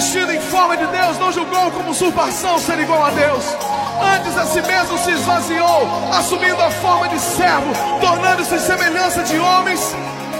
vestido em forma de Deus, não julgou como usurpação ser igual a Deus. Antes a si mesmo se esvaziou, assumindo a forma de servo, tornando-se em semelhança de homens,